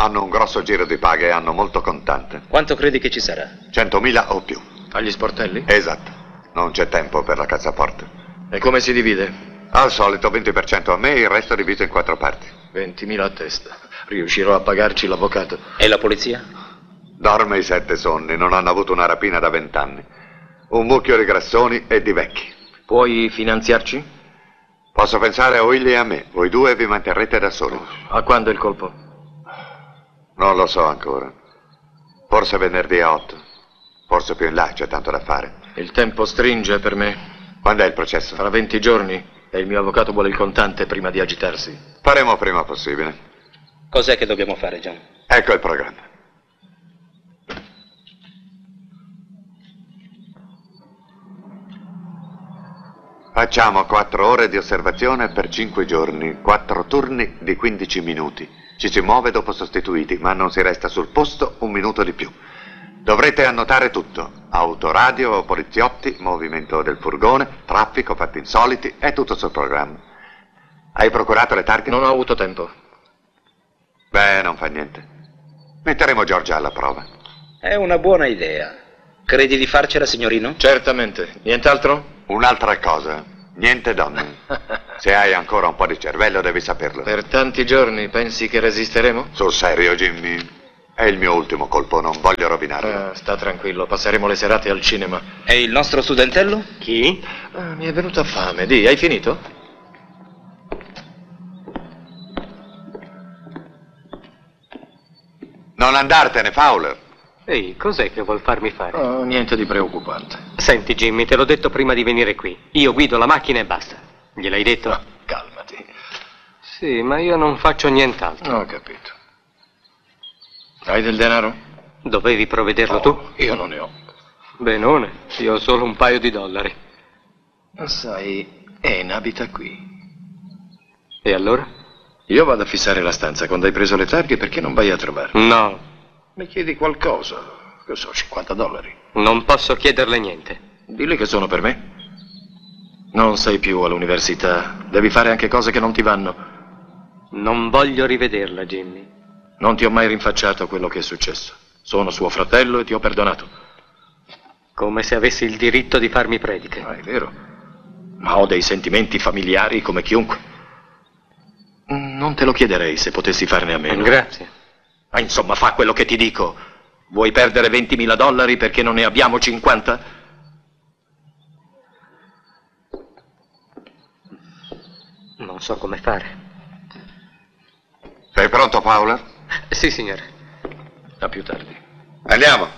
Hanno un grosso giro di paghe e hanno molto contante. Quanto credi che ci sarà? 100.000 o più. Agli sportelli? Esatto. Non c'è tempo per la cassaforte. E come si divide? Al solito 20% a me e il resto diviso in 4 parti. 20.000 a testa. Riuscirò a pagarci l'avvocato. E la polizia? Dorme i 7 sonni, non hanno avuto una rapina da 20 anni. Un mucchio di grassoni e di vecchi. Puoi finanziarci? Posso pensare a Willy e a me. Voi due vi manterrete da soli. A quando il colpo? Non lo so ancora. Forse venerdì a 8. Forse più in là, c'è tanto da fare. Il tempo stringe per me. Quando è il processo? Fra 20 giorni. E il mio avvocato vuole il contante prima di agitarsi. Faremo prima possibile. Cos'è che dobbiamo fare, John? Ecco il programma. Facciamo 4 ore di osservazione per 5 giorni, 4 turni di 15 minuti. Ci si muove dopo sostituiti, ma non si resta sul posto un minuto di più. Dovrete annotare tutto. Autoradio, poliziotti, movimento del furgone, traffico, fatti insoliti, è tutto sul programma. Hai procurato le targhe? Non ho avuto tempo. Beh, non fa niente. Metteremo Giorgia alla prova. È una buona idea. Credi di farcela, signorino? Certamente. Nient'altro? Un'altra cosa. Niente donne. Se hai ancora un po' di cervello devi saperlo. Per tanti giorni pensi che resisteremo? Sul serio, Jimmy. È il mio ultimo colpo, non voglio rovinarlo. Sta tranquillo, passeremo le serate al cinema. E il nostro studentello? Chi? Mi è venuta fame. Di, hai finito? Non andartene, Fowler. Ehi, cos'è che vuol farmi fare? Oh, niente di preoccupante. Senti, Jimmy, te l'ho detto prima di venire qui. Io guido la macchina e basta. Gliel'hai detto? Calmati. Sì, ma io non faccio nient'altro. Ho capito. Hai del denaro? Dovevi provvederlo tu? Io non ne ho. Benone, io ho solo un paio di dollari. Sai, Anne abita qui. E allora? Io vado a fissare la stanza. Quando hai preso le targhe, perché non vai a trovarla? No, Mi chiedi qualcosa? Che so, 50 dollari. non posso chiederle niente. Dille che sono per me. Non sei più all'università. Devi fare anche cose che non ti vanno. Non voglio rivederla, Jimmy. Non ti ho mai rinfacciato quello che è successo. Sono suo fratello e ti ho perdonato. Come se avessi il diritto di farmi prediche. È vero. Ma ho dei sentimenti familiari come chiunque. Non te lo chiederei se potessi farne a meno. Grazie. Insomma, fa quello che ti dico. Vuoi perdere 20.000 dollari perché non ne abbiamo 50? Non so come fare. Sei pronto, Fowler? Sì, signore. A più tardi. Andiamo.